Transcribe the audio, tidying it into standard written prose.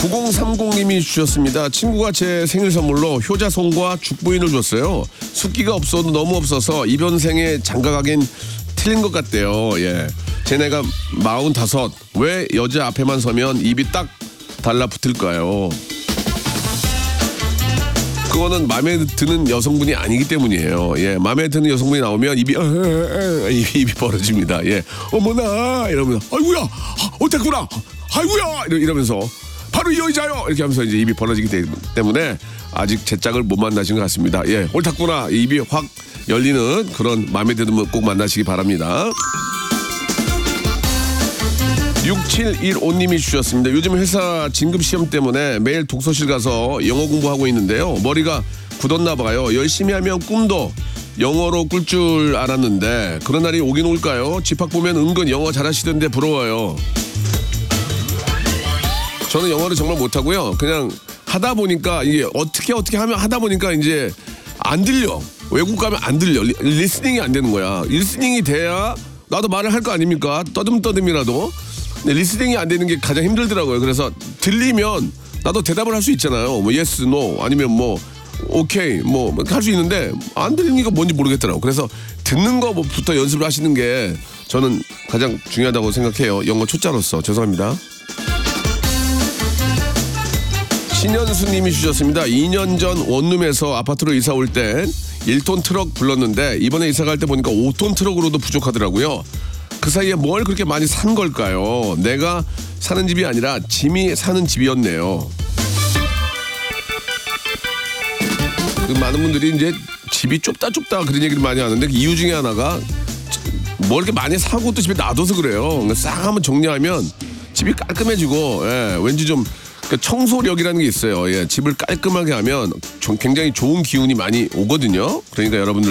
9030님이 주셨습니다. 친구가 제 생일 선물로 효자손과 죽부인을 줬어요. 숫기가 없어도 너무 없어서 이변생에 장가가긴 틀린 것 같대요. 예, 제 나이가 45. 왜 여자 앞에만 서면 입이 딱 달라붙을까요? 그거는 마음에 드는 여성분이 아니기 때문이에요. 예, 마음에 드는 여성분이 나오면 입이 벌어집니다. 예, 어머나 이러면서 아이고야, 어땠구나, 아이고야 이러면서 바로 이 여자요 이렇게 하면서 이제 입이 벌어지기 때문에 아직 제 짝을 못 만나신 것 같습니다. 예, 옳았구나 입이 확 열리는 그런 마음에 드는 분 꼭 만나시기 바랍니다. 6715님이 주셨습니다. 요즘 회사 진급시험 때문에 매일 독서실 가서 영어 공부하고 있는데요. 머리가 굳었나 봐요. 열심히 하면 꿈도 영어로 꿀 줄 알았는데 그런 날이 오긴 올까요? 집합 보면 은근 영어 잘하시던데 부러워요. 저는 영어를 정말 못하고요. 그냥 하다 보니까 이게 어떻게 하면 하다 보니까 이제 안 들려. 외국 가면 안 들려. 리스닝이 안 되는 거야. 리스닝이 돼야 나도 말을 할 거 아닙니까? 떠듬떠듬이라도. 근데 리스닝이 안 되는 게 가장 힘들더라고요. 그래서 들리면 나도 대답을 할 수 있잖아요. 뭐 yes, no 아니면 뭐 오케이 뭐 할 수 있는데 안 들리니까 뭔지 모르겠더라고. 그래서 듣는 거부터 연습을 하시는 게 저는 가장 중요하다고 생각해요. 영어 초짜로서. 죄송합니다. 신현수님이 주셨습니다. 2년 전 원룸에서 아파트로 이사 올 때 1톤 트럭 불렀는데 이번에 이사 갈 때 보니까 5톤 트럭으로도 부족하더라고요. 그 사이에 뭘 그렇게 많이 산 걸까요? 내가 사는 집이 아니라 짐이 사는 집이었네요. 그 많은 분들이 이제 집이 좁다 그런 얘기를 많이 하는데 그 이유 중에 하나가 뭘 이렇게 많이 사고 또 집에 놔둬서 그래요. 그러니까 싹 한번 정리하면 집이 깔끔해지고 예, 왠지 좀 청소력이라는 게 있어요. 예, 집을 깔끔하게 하면 굉장히 좋은 기운이 많이 오거든요. 그러니까 여러분들